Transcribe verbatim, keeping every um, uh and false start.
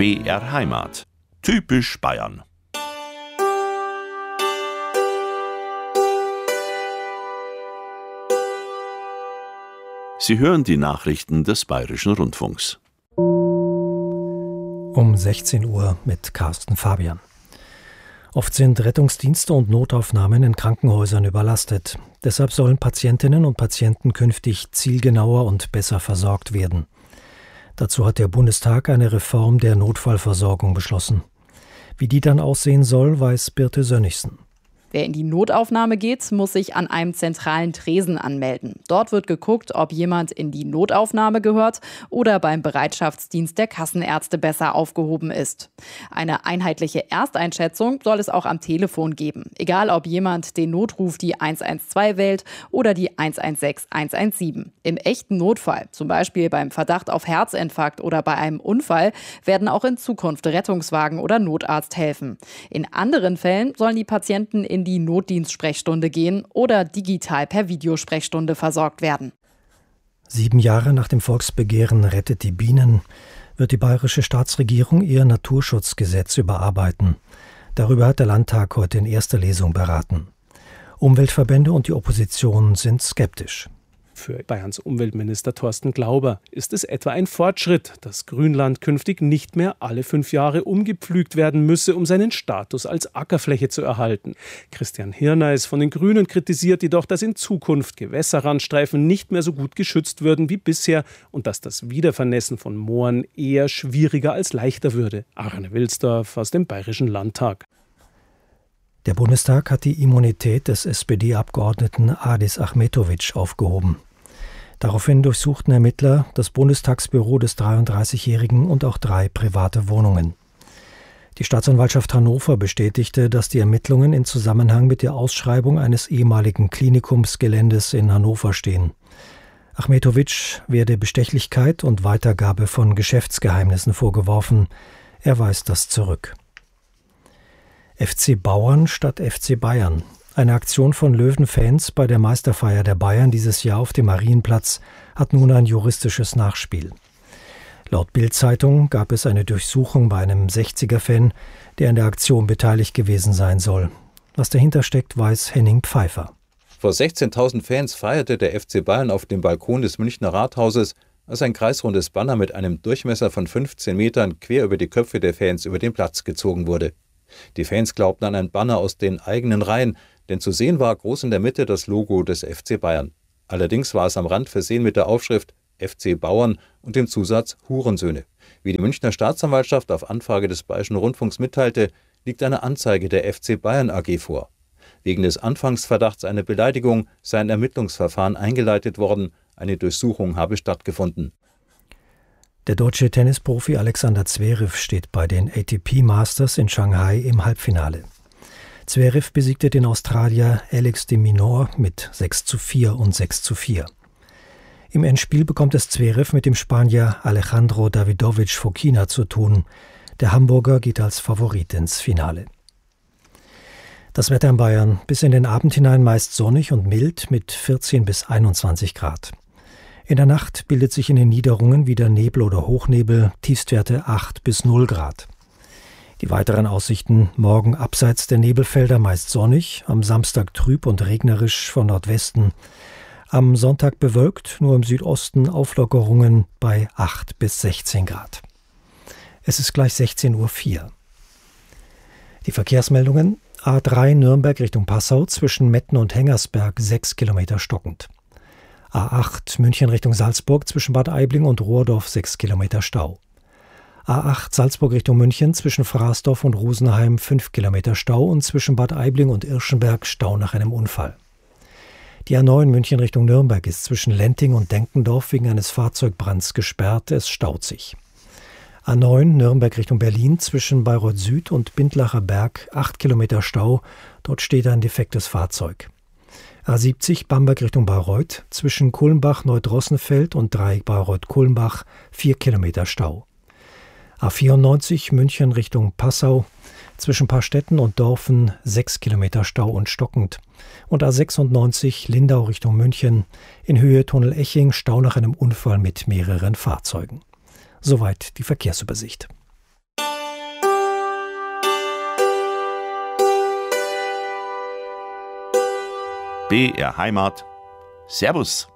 B R Heimat. Typisch Bayern. Sie hören die Nachrichten des Bayerischen Rundfunks. Um sechzehn Uhr mit Carsten Fabian. Oft sind Rettungsdienste und Notaufnahmen in Krankenhäusern überlastet. Deshalb sollen Patientinnen und Patienten künftig zielgenauer und besser versorgt werden. Dazu hat der Bundestag eine Reform der Notfallversorgung beschlossen. Wie die dann aussehen soll, weiß Birte Sönnigsen. Wer in die Notaufnahme geht, muss sich an einem zentralen Tresen anmelden. Dort wird geguckt, ob jemand in die Notaufnahme gehört oder beim Bereitschaftsdienst der Kassenärzte besser aufgehoben ist. Eine einheitliche Ersteinschätzung soll es auch am Telefon geben. Egal, ob jemand den Notruf die eins eins zwei wählt oder die eins eins sechs eins eins sieben. Im echten Notfall, zum Beispiel beim Verdacht auf Herzinfarkt oder bei einem Unfall, werden auch in Zukunft Rettungswagen oder Notarzt helfen. In anderen Fällen sollen die Patienten in die Notdienstsprechstunde gehen oder digital per Videosprechstunde versorgt werden. Sieben Jahre nach dem Volksbegehren Rettet die Bienen wird die bayerische Staatsregierung ihr Naturschutzgesetz überarbeiten. Darüber hat der Landtag heute in erster Lesung beraten. Umweltverbände und die Opposition sind skeptisch. Für Bayerns Umweltminister Thorsten Glauber ist es etwa ein Fortschritt, dass Grünland künftig nicht mehr alle fünf Jahre umgepflügt werden müsse, um seinen Status als Ackerfläche zu erhalten. Christian Hirneis von den Grünen kritisiert jedoch, dass in Zukunft Gewässerrandstreifen nicht mehr so gut geschützt würden wie bisher und dass das Wiedervernässen von Mooren eher schwieriger als leichter würde. Arne Wilsdorf aus dem Bayerischen Landtag. Der Bundestag hat die Immunität des S P D-Abgeordneten Adis Achmetović aufgehoben. Daraufhin durchsuchten Ermittler das Bundestagsbüro des dreiunddreißigjährigen und auch drei private Wohnungen. Die Staatsanwaltschaft Hannover bestätigte, dass die Ermittlungen in Zusammenhang mit der Ausschreibung eines ehemaligen Klinikumsgeländes in Hannover stehen. Achmetović werde Bestechlichkeit und Weitergabe von Geschäftsgeheimnissen vorgeworfen. Er weist das zurück. F C Bauern statt F C Bayern. Eine Aktion von Löwenfans bei der Meisterfeier der Bayern dieses Jahr auf dem Marienplatz hat nun ein juristisches Nachspiel. Laut Bild-Zeitung gab es eine Durchsuchung bei einem sechziger-Fan, der an der Aktion beteiligt gewesen sein soll. Was dahinter steckt, weiß Henning Pfeiffer. Vor sechzehntausend Fans feierte der F C Bayern auf dem Balkon des Münchner Rathauses, als ein kreisrundes Banner mit einem Durchmesser von fünfzehn Metern quer über die Köpfe der Fans über den Platz gezogen wurde. Die Fans glaubten an ein Banner aus den eigenen Reihen, denn zu sehen war groß in der Mitte das Logo des F C Bayern. Allerdings war es am Rand versehen mit der Aufschrift F C Bauern und dem Zusatz Hurensöhne. Wie die Münchner Staatsanwaltschaft auf Anfrage des Bayerischen Rundfunks mitteilte, liegt eine Anzeige der F C Bayern A G vor. Wegen des Anfangsverdachts einer Beleidigung sei ein Ermittlungsverfahren eingeleitet worden, eine Durchsuchung habe stattgefunden. Der deutsche Tennisprofi Alexander Zverev steht bei den A T P Masters in Shanghai im Halbfinale. Zverev besiegte den Australier Alex de Minaur mit sechs zu vier und sechs zu vier. Im Endspiel bekommt es Zverev mit dem Spanier Alejandro Davidovich Fokina zu tun. Der Hamburger geht als Favorit ins Finale. Das Wetter in Bayern: bis in den Abend hinein meist sonnig und mild mit vierzehn bis einundzwanzig Grad. In der Nacht bildet sich in den Niederungen wieder Nebel oder Hochnebel, Tiefstwerte acht bis null Grad. Die weiteren Aussichten: morgen abseits der Nebelfelder meist sonnig, am Samstag trüb und regnerisch von Nordwesten. Am Sonntag bewölkt, nur im Südosten Auflockerungen bei acht bis sechzehn Grad. Es ist gleich sechzehn Uhr vier. Die Verkehrsmeldungen: A drei Nürnberg Richtung Passau zwischen Metten und Hengersberg sechs Kilometer stockend. A acht München Richtung Salzburg zwischen Bad Aibling und Rohrdorf sechs Kilometer Stau. A acht Salzburg Richtung München zwischen Fraßdorf und Rosenheim fünf Kilometer Stau und zwischen Bad Aibling und Irschenberg Stau nach einem Unfall. Die A neun München Richtung Nürnberg ist zwischen Lenting und Denkendorf wegen eines Fahrzeugbrands gesperrt, es staut sich. A neun Nürnberg Richtung Berlin zwischen Bayreuth Süd und Bindlacher Berg acht Kilometer Stau, dort steht ein defektes Fahrzeug. A siebzig Bamberg Richtung Bayreuth zwischen Kulmbach-Neudrossenfeld und Dreieck Bayreuth-Kulmbach vier Kilometer Stau. A vierundneunzig München Richtung Passau zwischen Paarstetten und Dorfen sechs Kilometer Stau und stockend. Und A sechsundneunzig Lindau Richtung München in Höhe Tunnel Eching Stau nach einem Unfall mit mehreren Fahrzeugen. Soweit die Verkehrsübersicht. B R Heimat. Servus.